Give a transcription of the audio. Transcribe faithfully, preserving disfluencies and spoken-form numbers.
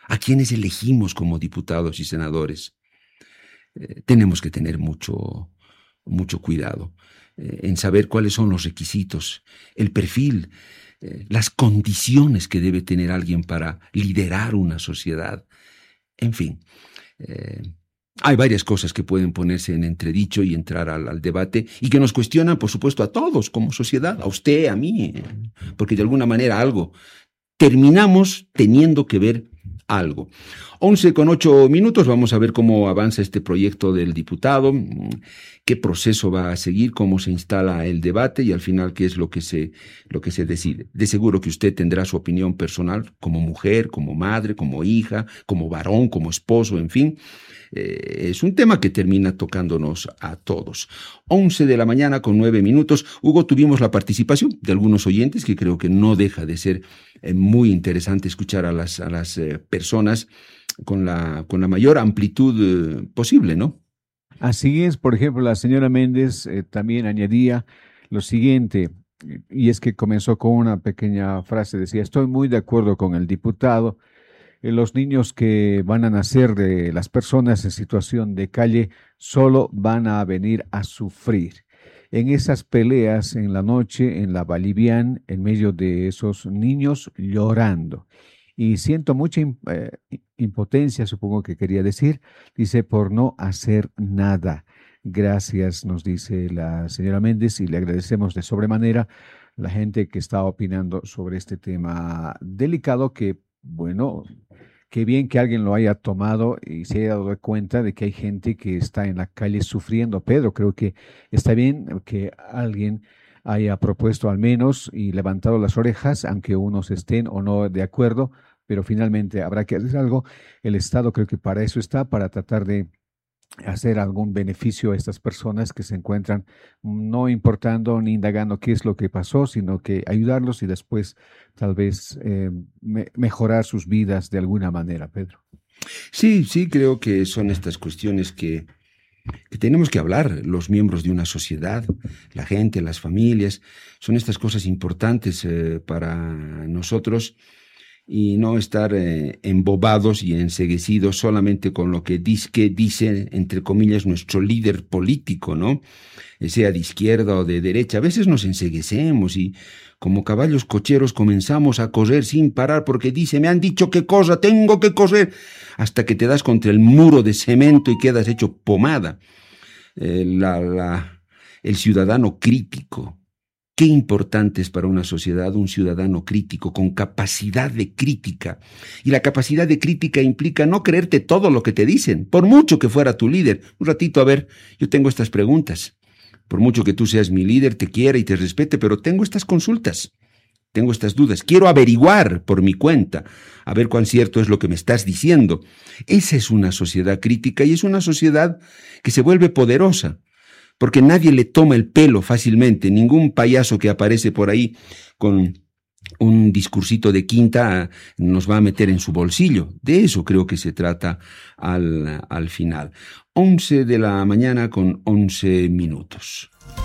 a quienes elegimos como diputados y senadores. Eh, tenemos que tener mucho, mucho cuidado eh, en saber cuáles son los requisitos, el perfil, eh, las condiciones que debe tener alguien para liderar una sociedad. En fin, eh, hay varias cosas que pueden ponerse en entredicho y entrar al, al debate y que nos cuestionan, por supuesto, a todos como sociedad, a usted, a mí, eh, porque de alguna manera algo terminamos teniendo que ver algo. once con ocho minutos, vamos a ver cómo avanza este proyecto del diputado, qué proceso va a seguir, cómo se instala el debate y al final qué es lo que se, lo que se decide. De seguro que usted tendrá su opinión personal como mujer, como madre, como hija, como varón, como esposo, en fin. Eh, es un tema que termina tocándonos a todos. once de la mañana con nueve minutos. Hugo, tuvimos la participación de algunos oyentes que creo que no deja de ser eh, muy interesante escuchar a las, a las eh, personas con la, con la mayor amplitud eh, posible, ¿no? Así es, por ejemplo, la señora Méndez eh, también añadía lo siguiente, y es que comenzó con una pequeña frase, decía, estoy muy de acuerdo con el diputado. Los niños que van a nacer de las personas en situación de calle solo van a venir a sufrir. En esas peleas en la noche, en la Balivián, en medio de esos niños llorando. Y siento mucha eh, impotencia, supongo que quería decir, dice, por no hacer nada. Gracias, nos dice la señora Méndez, y le agradecemos de sobremanera la gente que está opinando sobre este tema delicado que, bueno, qué bien que alguien lo haya tomado y se haya dado cuenta de que hay gente que está en la calle sufriendo. Pedro, creo que está bien que alguien haya propuesto al menos y levantado las orejas, aunque unos estén o no de acuerdo, pero finalmente habrá que hacer algo. El Estado creo que para eso está, para tratar de hacer algún beneficio a estas personas que se encuentran no importando ni indagando qué es lo que pasó, sino que ayudarlos y después tal vez eh, me mejorar sus vidas de alguna manera, Pedro. Sí, sí, creo que son estas cuestiones que, que tenemos que hablar, los miembros de una sociedad, la gente, las familias, son estas cosas importantes eh, para nosotros y no estar eh, embobados y enceguecidos solamente con lo que dice, que dice, entre comillas, nuestro líder político, ¿no? Sea de izquierda o de derecha. A veces nos enceguecemos y como caballos cocheros comenzamos a correr sin parar porque dice, me han dicho qué cosa, tengo que correr, hasta que te das contra el muro de cemento y quedas hecho pomada. Eh, la, la, el ciudadano crítico. Qué importante es para una sociedad un ciudadano crítico, con capacidad de crítica. Y la capacidad de crítica implica no creerte todo lo que te dicen, por mucho que fuera tu líder. Un ratito, a ver, yo tengo estas preguntas. Por mucho que tú seas mi líder, te quiera y te respete, pero tengo estas consultas, tengo estas dudas. Quiero averiguar por mi cuenta, a ver cuán cierto es lo que me estás diciendo. Esa es una sociedad crítica y es una sociedad que se vuelve poderosa. Porque nadie le toma el pelo fácilmente, ningún payaso que aparece por ahí con un discursito de quinta nos va a meter en su bolsillo. De eso creo que se trata al, al final. once de la mañana con once minutos.